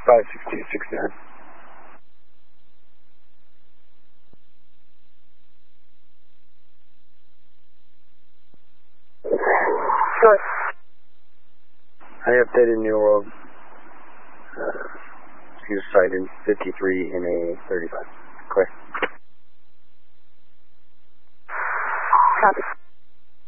56269. Sure. I updated New World. He was sighted 53 in a 35. Clear. Copy.